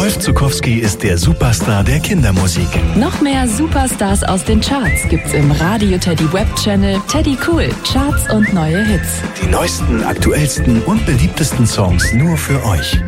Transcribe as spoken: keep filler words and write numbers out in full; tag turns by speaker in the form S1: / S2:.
S1: Rolf Zuckowski ist der Superstar der Kindermusik.
S2: Noch mehr Superstars aus den Charts gibt's im Radio Teddy Web Channel Teddy Cool, Charts und neue Hits.
S1: Die neuesten, aktuellsten und beliebtesten Songs nur für euch.